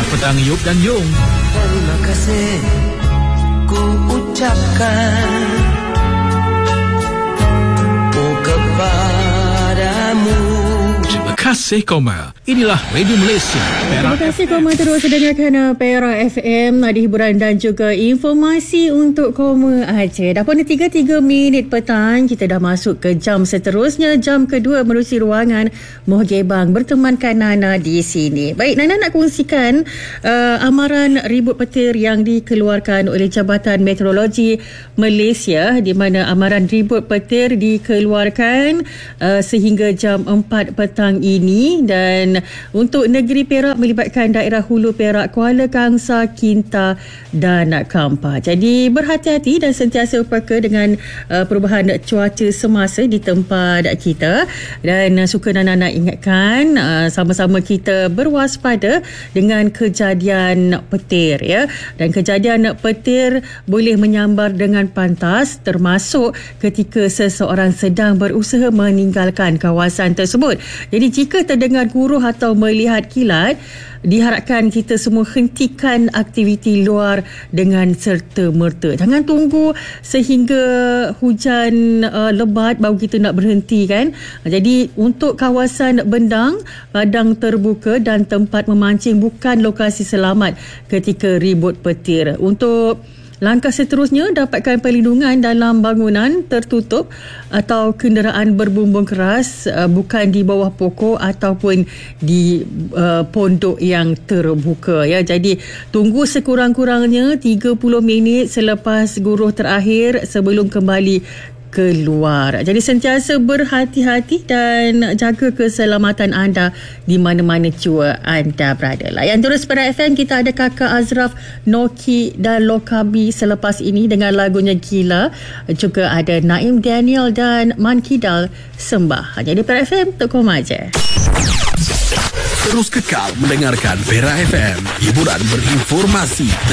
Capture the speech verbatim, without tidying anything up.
petang Yop dan Yung. Terima kasih ku ucapkan oh kepadamu. Terima kasih Koma. Inilah Radio Malaysia. Terima kasih Koma terus dengarkan Perak F M, ada hiburan dan juga informasi untuk Koma Aceh. Dah pun tiga puluh tiga minit petang, kita dah masuk ke jam seterusnya, jam kedua menerusi ruangan Mohgebang bertemankan Nana di sini. Baik, Nana nak kongsikan uh, amaran ribut petir yang dikeluarkan oleh Jabatan Meteorologi Malaysia, di mana amaran ribut petir dikeluarkan uh, sehingga jam empat petang ini, dan untuk negeri Perak melibatkan daerah Hulu Perak, Kuala Kangsar, Kinta dan Kampar. Jadi berhati-hati dan sentiasa peka dengan uh, perubahan cuaca semasa di tempat kita, dan uh, suka Nana nak ingatkan uh, sama-sama kita berwaspada dengan kejadian petir ya. Dan kejadian petir boleh menyambar dengan pantas, termasuk ketika seseorang sedang berusaha meninggalkan kawasan tersebut. Jadi jika terdengar guruh atau melihat kilat, diharapkan kita semua hentikan aktiviti luar dengan serta-merta. Jangan tunggu sehingga hujan uh, lebat baru kita nak berhenti kan. Jadi untuk kawasan bendang, padang terbuka dan tempat memancing bukan lokasi selamat ketika ribut petir. Untuk langkah seterusnya, dapatkan perlindungan dalam bangunan tertutup atau kenderaan berbumbung keras, uh, bukan di bawah pokok ataupun di uh, pondok yang terbuka ya. Jadi tunggu sekurang-kurangnya tiga puluh minit selepas guruh terakhir sebelum kembali keluar. Jadi sentiasa berhati-hati dan jaga keselamatan anda di mana-mana jua anda berada. Layan terus pada F M, kita ada Kakak Azraf, Noki dan Lokabi selepas ini dengan lagunya Gila. Juga ada Naim Daniel dan Man Kidal, Sembah. Jadi pada F M untuk Koma Aceh. Terus kekal mendengarkan Perak F M, hiburan berinformasi.